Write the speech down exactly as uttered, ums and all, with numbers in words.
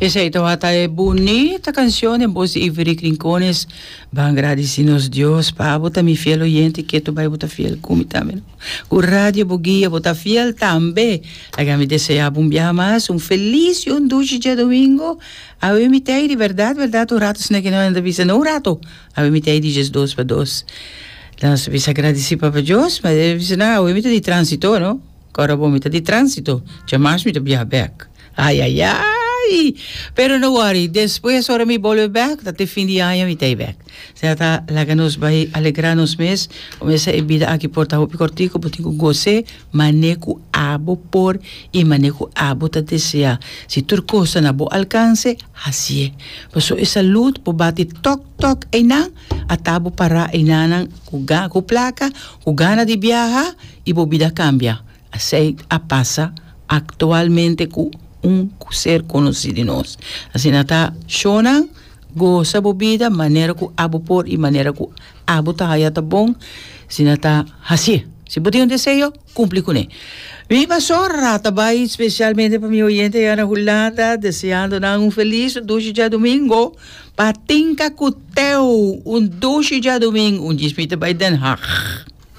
Esa ito hata é bonita canção em voz de Iveri Rincones. Ba agradecemos Deus pa bota mi fiel oyente que tu vai bota fiel como também. O rádio bogia bota fiel também. Aga me deseja um dia mais, um feliz e um doce dia domingo. A eu me tei de verdade, verdade, o rato se que não anda visa não rato. A eu me tei de jes dois para dois. Nós visa agradecer para Deus, mas eu visa não, eu me tei de trânsito, não? Agora vou me tei de trânsito. Jamais me tei de back. Ai ai ai. Pero no worry, depois ora me volve back, dat de fin de ano me tei back. Senta laganos vai alegrarnos mes, começa a vida aqui porta o picortico, botico goce, maneco abo por e maneco abo ta desea. Se tur cosa na bo alcance, assim. Paso essa luz po bati tok tok ina, atabo para inanang kuga ku placa, ku gana de viajar e bo vida cambia. Assim a passa actualmente ku um ser conhecido de nós. Assim, nata shona, goza bobida, maneira que abo por e maneira que abo tá aí tá bom. Se nata assim, se botar um desejo, cumpre com ele. Me passou rata vai especialmente para meu oyente Ana Hulanda, desejando um feliz doce dia domingo. Patinca com teu, um doce dia domingo, um despita by Den Haag.